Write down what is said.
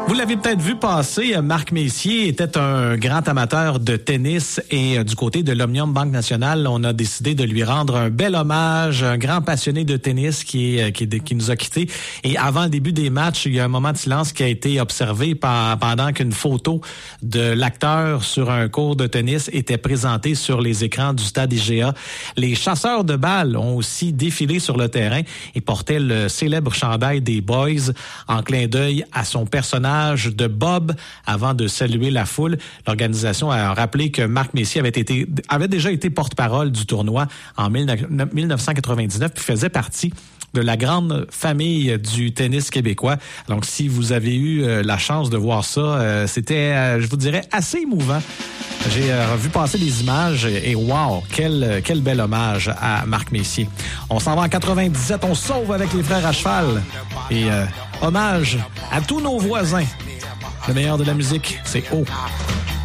Vous l'avez peut-être vu passer, Marc Messier était un grand amateur de tennis et du côté de l'Omnium Banque Nationale, on a décidé de lui rendre un bel hommage, un grand passionné de tennis qui nous a quittés. Et avant le début des matchs, il y a un moment de silence qui a été observé pendant qu'une photo de l'acteur sur un court de tennis était présentée sur les écrans du stade IGA. Les chasseurs de balles ont aussi défilé sur le terrain et portaient le célèbre chandail des Boys en clin d'œil à son personnage de Bob avant de saluer la foule. L'organisation a rappelé que Marc Messier avait déjà été porte-parole du tournoi en 1999 puis faisait partie de la grande famille du tennis québécois. Donc, si vous avez eu la chance de voir ça, c'était, je vous dirais, assez émouvant. J'ai vu passer des images et wow, quel bel hommage à Marc Messier. On s'en va en 97, on sauve avec les frères à cheval. Et hommage à tous nos voisins. Le meilleur de la musique, c'est O.